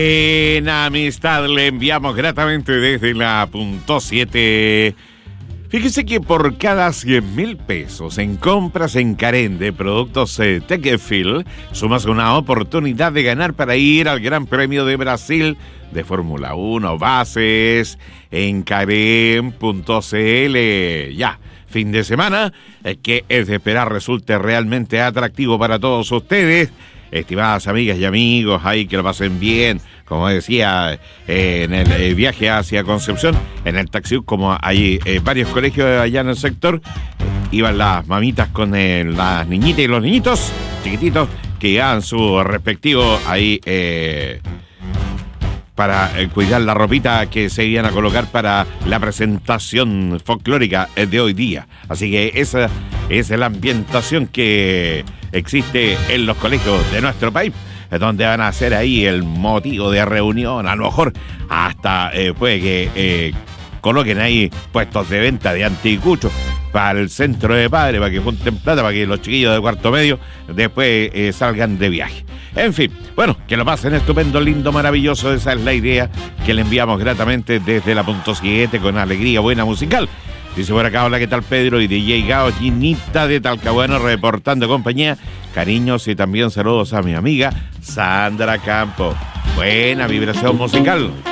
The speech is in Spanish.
En amistad le enviamos gratamente desde la punto 7. Fíjese que por cada 100.000 pesos en compras en Carén de productos Techfield, sumas una oportunidad de ganar para ir al Gran Premio de Brasil de Fórmula 1. Bases en Carén.cl. Ya, fin de semana, que es de esperar resulte realmente atractivo para todos ustedes. Estimadas amigas y amigos, ahí que lo pasen bien, como decía, en el viaje hacia Concepción, en el taxi, como hay varios colegios allá en el sector, iban las mamitas con las niñitas y los niñitos chiquititos que llevaban su respectivo ahí para cuidar la ropita que se iban a colocar para la presentación folclórica de hoy día. Así que esa es la ambientación que existe en los colegios de nuestro país, donde van a ser ahí el motivo de reunión. A lo mejor hasta puede que coloquen ahí puestos de venta de anticuchos para el centro de padres, para que junten plata, para que los chiquillos de cuarto medio después salgan de viaje. En fin, bueno, que lo pasen estupendo, lindo, maravilloso. Esa es la idea que le enviamos gratamente desde la punto 7 con alegría buena musical. Dice por acá, hola, ¿qué tal Pedro? Y DJ Gao, Ginita de Talcahuano, reportando compañía. Cariños y también saludos a mi amiga Sandra Campo. Buena vibración musical.